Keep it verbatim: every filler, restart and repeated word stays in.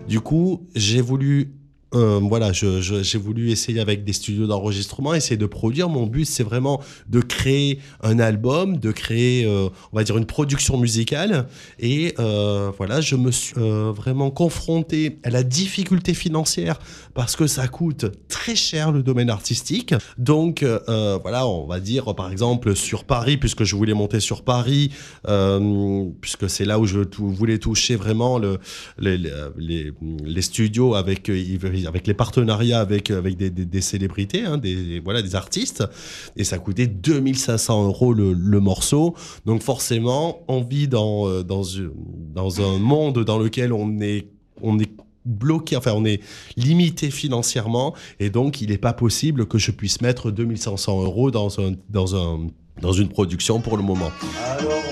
Du coup, j'ai voulu Euh, voilà, je, je- j'ai voulu essayer avec des studios d'enregistrement, essayer de produire. Mon but, c'est vraiment de créer un album, de créer, euh, on va dire, une production musicale. Et euh, voilà, je me suis euh, vraiment confronté à la difficulté financière parce que ça coûte très cher le domaine artistique. Donc, euh, voilà, on va dire, par exemple, sur Paris, puisque je voulais monter sur Paris, euh, puisque c'est là où je tou- voulais toucher vraiment le, les, les, les studios avec, avec les partenariats avec, avec des, des, des célébrités, hein, des, voilà, des artistes. Et ça coûtait deux mille cinq cents euros le, le morceau. Donc forcément, on vit dans, euh, dans, dans un monde dans lequel on est, on est bloqué, enfin on est limité financièrement. Et donc, il n'est pas possible que je puisse mettre deux mille cinq cents euros dans, un, dans, un, dans une production pour le moment. Alors,